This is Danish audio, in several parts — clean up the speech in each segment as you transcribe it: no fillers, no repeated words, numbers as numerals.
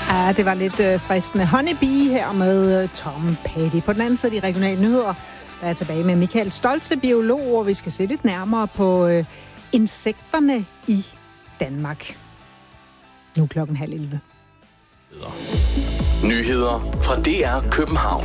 Ja, det var lidt fristende. Honeybee her med Tom Petty. På den anden side af de regionale nyheder, der er tilbage med Michael Stoltze, biolog, og vi skal se lidt nærmere på insekterne i Danmark. Nu 10:30. Nyheder fra DR København.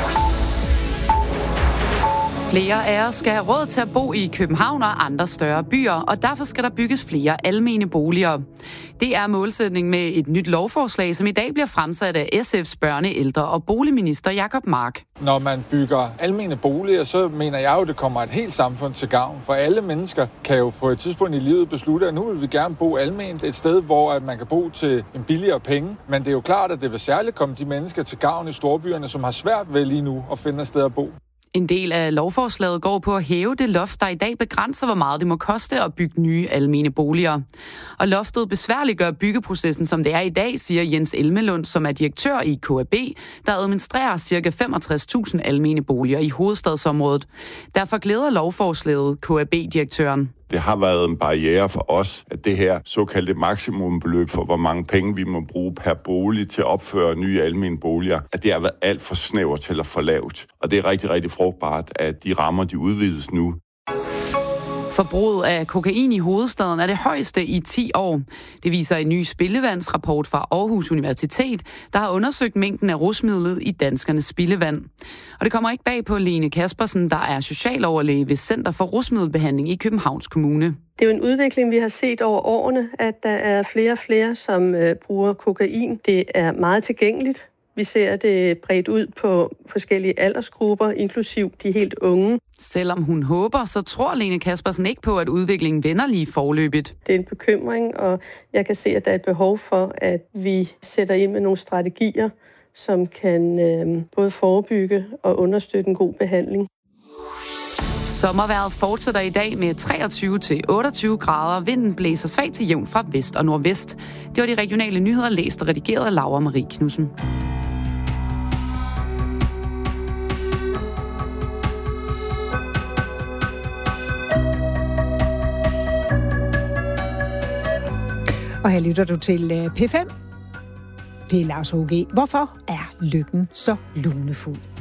Flere af os skal have råd til at bo i København og andre større byer, og derfor skal der bygges flere almene boliger. Det er målsætningen med et nyt lovforslag, som i dag bliver fremsat af SF's børne-, ældre- og boligminister Jacob Mark. Når man bygger almene boliger, så mener jeg jo, at det kommer et helt samfund til gavn. For alle mennesker kan jo på et tidspunkt i livet beslutte, at nu vil vi gerne bo alment et sted, hvor man kan bo til en billigere penge. Men det er jo klart, at det vil særligt komme de mennesker til gavn i storbyerne, som har svært ved lige nu at finde et sted at bo. En del af lovforslaget går på at hæve det loft, der i dag begrænser, hvor meget det må koste at bygge nye almene boliger. Og loftet besværliggør byggeprocessen, som det er i dag, siger Jens Elmelund, som er direktør i KAB, der administrerer ca. 65.000 almene boliger i hovedstadsområdet. Derfor glæder lovforslaget KAB-direktøren. Det har været en barriere for os, at det her såkaldte maksimumbeløb for, hvor mange penge vi må bruge per bolig til at opføre nye almene boliger, at det har været alt for snævert eller for lavt. Og det er rigtig, rigtig frugtbart, at de rammer, de udvides nu. Forbruget af kokain i hovedstaden er det højeste i 10 år. Det viser en ny spildevandsrapport fra Aarhus Universitet, der har undersøgt mængden af rusmidlet i danskernes spildevand. Og det kommer ikke bag på Lene Kaspersen, der er socialoverlæge ved Center for Rusmiddelbehandling i Københavns Kommune. Det er jo en udvikling, vi har set over årene, at der er flere og flere, som bruger kokain. Det er meget tilgængeligt. Vi ser det bredt ud på forskellige aldersgrupper, inklusiv de helt unge. Selvom hun håber, så tror Lene Kaspersen ikke på, at udviklingen vender lige forløbigt. Det er en bekymring, og jeg kan se, at der er et behov for, at vi sætter ind med nogle strategier, som kan både forebygge og understøtte en god behandling. Sommervejret fortsætter i dag med 23-28 grader. Vinden blæser svagt til jævn fra vest og nordvest. Det var de regionale nyheder, læst og redigeret af Laura Marie Knudsen. Og her lytter du til P5. Det er Lars H.G. Hvorfor er lykken så lunefuld?